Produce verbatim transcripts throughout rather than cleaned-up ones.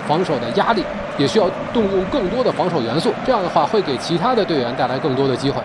防守的压力，也需要动用更多的防守元素。这样的话，会给其他的队员带来更多的机会。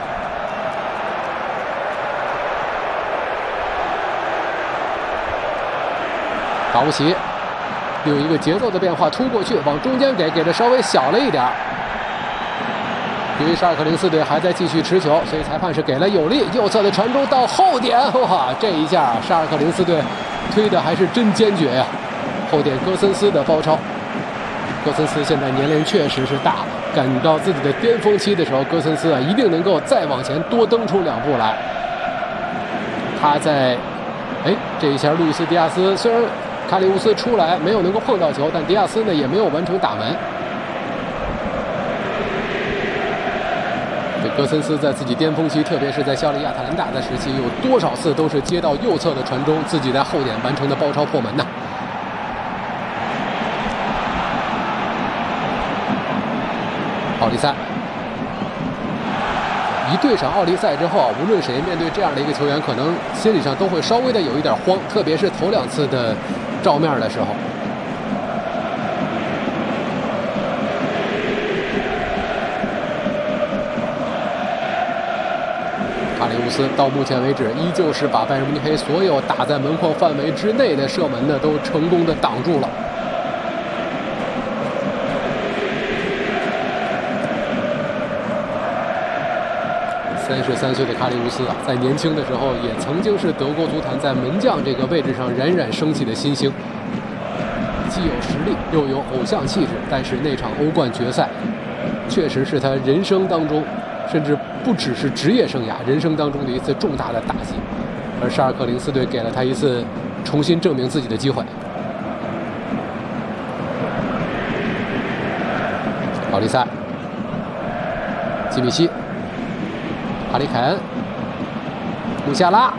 保不齐用一个节奏的变化突过去，往中间给，给的稍微小了一点。因为沙尔克零四队还在继续持球，所以裁判是给了有利，右侧的传中到后点，哇，这一下沙尔克零四队推的还是真坚决呀！后点戈森斯的包抄，戈森斯现在年龄确实是大了，赶到自己的巅峰期的时候，戈森斯啊一定能够再往前多蹬出两步来。他在，哎，这一下路易斯·迪亚斯虽然卡里乌斯出来没有能够碰到球，但迪亚斯呢也没有完成打门。这戈森斯在自己巅峰期，特别是在效力亚特兰大的时期，有多少次都是接到右侧的传中，自己在后点完成的包抄破门呢？奥利塞一对上奥利塞之后，无论谁面对这样的一个球员，可能心理上都会稍微的有一点慌，特别是头两次的照面的时候。卡里乌斯到目前为止依旧是把拜仁慕尼黑所有打在门框范围之内的射门呢，都成功的挡住了。三十三岁的卡里乌斯啊，在年轻的时候也曾经是德国足坛在门将这个位置上冉冉升起的新星，既有实力又有偶像气质。但是那场欧冠决赛，确实是他人生当中，甚至不只是职业生涯人生当中的一次重大的打击。而沙尔克零四队给了他一次重新证明自己的机会。奥利塞、基米希、哈里凯恩、穆夏拉，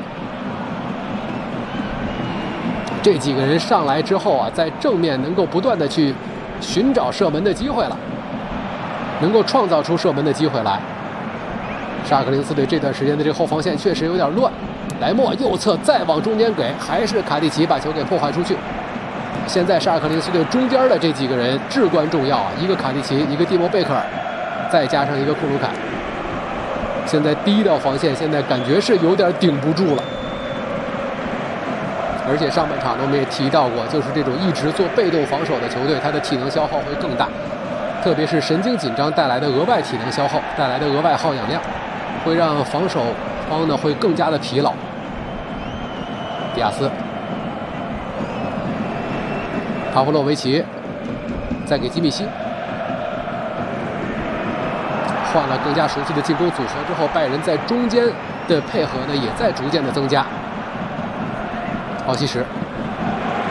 这几个人上来之后啊，在正面能够不断的去寻找射门的机会了，能够创造出射门的机会来。沙尔克零四队这段时间的这个后防线确实有点乱，莱莫右侧再往中间给，还是卡蒂奇把球给破坏出去。现在沙尔克零四队中间的这几个人至关重要啊，一个卡蒂奇，一个蒂莫贝克尔，再加上一个库鲁凯。现在第一道防线现在感觉是有点顶不住了，而且上半场我们也提到过，就是这种一直做被动防守的球队，它的体能消耗会更大，特别是神经紧张带来的额外体能消耗带来的额外耗氧量，会让防守方呢会更加的疲劳。迪亚斯、帕夫洛维奇，再给基米希。换了更加熟悉的进攻组合之后，拜仁在中间的配合呢也在逐渐的增加。奥西什